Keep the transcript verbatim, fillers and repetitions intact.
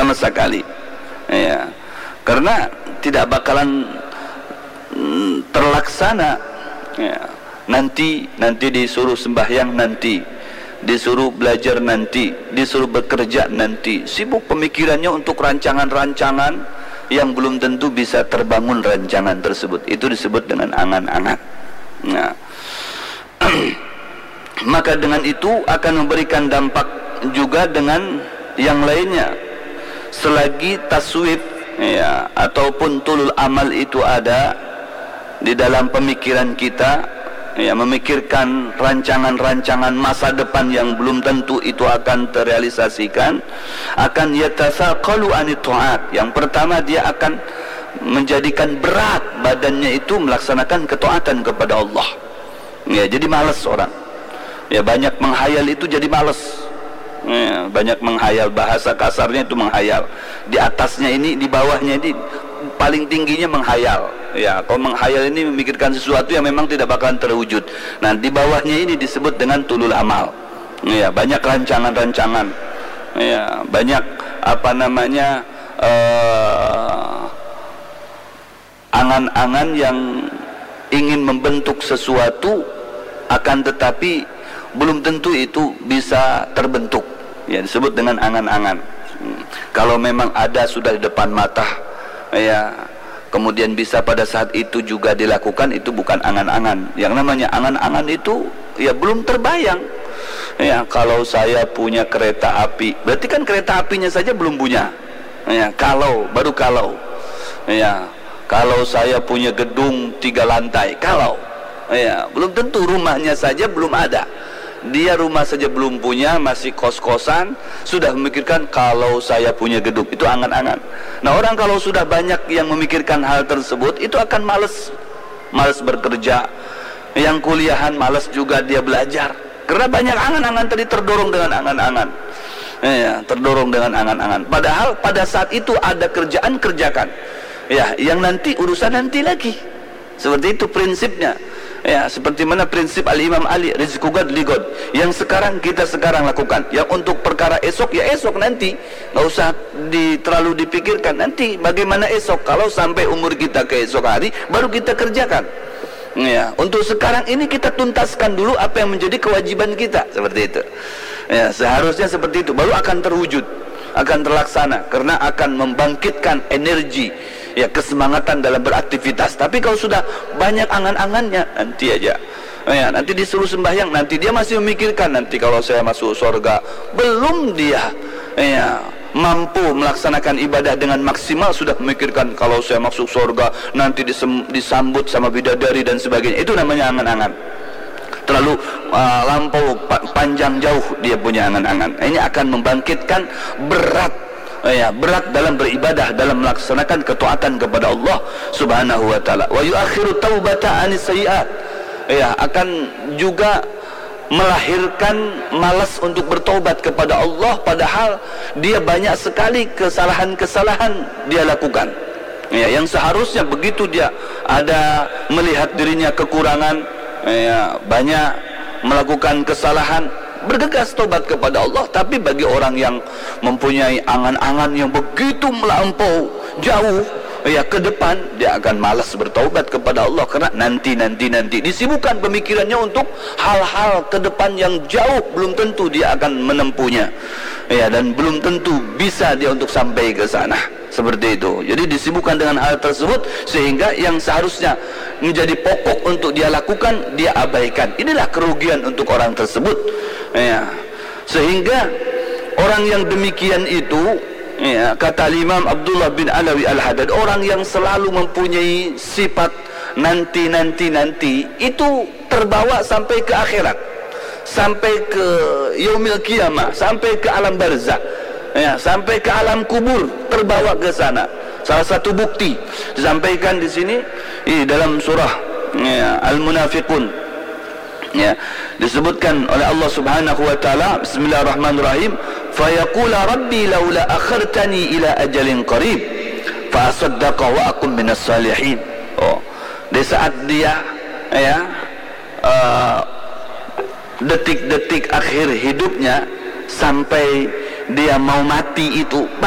sama sekali. Ya, karena tidak bakalan mm, terlaksana. Ya, nanti nanti disuruh sembahyang nanti, disuruh belajar nanti, disuruh bekerja nanti, sibuk pemikirannya untuk rancangan-rancangan yang belum tentu bisa terbangun rancangan tersebut. Itu disebut dengan angan-angan. Nah, maka dengan itu akan memberikan dampak juga dengan yang lainnya. Selagi taswif ya ataupun tulul amal itu ada di dalam pemikiran kita, ya, memikirkan rancangan-rancangan masa depan yang belum tentu itu akan terrealisasikan, akan yatasaqalu anit ta'at. Yang pertama, dia akan menjadikan berat badannya itu melaksanakan ketaatan kepada Allah. Ya, jadi malas orang. Ya, banyak menghayal itu jadi malas. Ya, banyak menghayal, bahasa kasarnya itu menghayal. Di atasnya ini, di bawahnya ini, paling tingginya menghayal. Ya, kalau menghayal ini memikirkan sesuatu yang memang tidak bakalan terwujud. Nah, di bawahnya ini disebut dengan tulul amal. Ya, banyak rancangan-rancangan. Ya, banyak apa namanya uh, angan-angan yang ingin membentuk sesuatu, akan tetapi belum tentu itu bisa terbentuk. Ya, disebut dengan angan-angan. Hmm. Kalau memang ada sudah di depan mata, ya, kemudian bisa pada saat itu juga dilakukan, itu bukan angan-angan. Yang namanya angan-angan itu ya belum terbayang. Ya, kalau saya punya kereta api, berarti kan kereta apinya saja belum punya. Ya, kalau baru kalau. Ya, kalau saya punya gedung tiga lantai, kalau. Ya, belum tentu, rumahnya saja belum ada. Dia rumah saja belum punya, masih kos-kosan, sudah memikirkan kalau saya punya gedung. Itu angan-angan. Nah, orang kalau sudah banyak yang memikirkan hal tersebut, itu akan malas, malas bekerja. Yang kuliahan malas juga dia belajar, karena banyak angan-angan tadi, terdorong dengan angan-angan. Ya, terdorong dengan angan-angan. Padahal pada saat itu ada kerjaan, kerjakan. Ya, yang nanti urusan nanti lagi. Seperti itu prinsipnya. Ya, seperti mana prinsip Al-Imam Ali, rizqu gad li gad. Yang sekarang kita sekarang lakukan. Yang untuk perkara esok, ya esok nanti. Nggak usah di, terlalu dipikirkan. Nanti bagaimana esok, kalau sampai umur kita ke esok hari, baru kita kerjakan. Ya, untuk sekarang ini kita tuntaskan dulu apa yang menjadi kewajiban kita. Seperti itu. Ya, seharusnya seperti itu. Baru akan terwujud, akan terlaksana. Karena akan membangkitkan energi, ya, kesemangatan dalam beraktivitas. Tapi kalau sudah banyak angan-angannya, nanti aja. Ya, nanti disuruh sembahyang, nanti dia masih memikirkan, nanti kalau saya masuk surga. Belum dia ya, mampu melaksanakan ibadah dengan maksimal, sudah memikirkan kalau saya masuk surga nanti disambut sama bidadari dan sebagainya. Itu namanya angan-angan. Terlalu uh, lampau panjang jauh dia punya angan-angan. Ini akan membangkitkan berat, ya, berat dalam beribadah, dalam melaksanakan ketaatan kepada Allah Subhanahu wa taala. Wa yuakhiru taubata anis sayyi'at. Ya, akan juga melahirkan malas untuk bertobat kepada Allah, padahal dia banyak sekali kesalahan-kesalahan dia lakukan. Ya, yang seharusnya begitu dia ada melihat dirinya kekurangan, ya, banyak melakukan kesalahan, bergegas tobat kepada Allah. Tapi bagi orang yang mempunyai angan-angan yang begitu melampau jauh, ya, ke depan, dia akan malas bertaubat kepada Allah, karena nanti nanti nanti disibukkan pemikirannya untuk hal-hal ke depan yang jauh, belum tentu dia akan menempuhnya, ya, dan belum tentu bisa dia untuk sampai ke sana. Seperti itu. Jadi disibukkan dengan hal tersebut, sehingga yang seharusnya menjadi pokok untuk dia lakukan, dia abaikan. Inilah kerugian untuk orang tersebut, ya. Sehingga orang yang demikian itu, ya, kata Imam Abdullah bin Alawi Al-Haddad, orang yang selalu mempunyai sifat nanti-nanti-nanti, itu terbawa sampai ke akhirat, sampai ke yaumil qiyamah, sampai ke alam barzakh, ya, sampai ke alam kubur, terbawa ke sana. Salah satu bukti disampaikan di sini, di dalam surah, ya, Al-Munafiqun, ya, disebutkan oleh Allah Subhanahu wa taala, bismillahirrahmanirrahim, fayaqula rabbi laula akhartani ila ajalin qarib fa asaddaqa wa akum minas salihin. Oh, di saat dia, ya, uh, detik-detik akhir hidupnya, sampai dia mau mati itu